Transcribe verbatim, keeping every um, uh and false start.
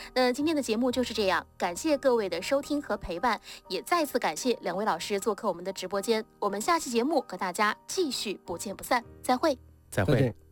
那今天的节目就是这样，感谢各位的收听和陪伴，也再次感谢两位老师做客我们的直播间。我们下期节目和大家继续不见不散，再会。 再会。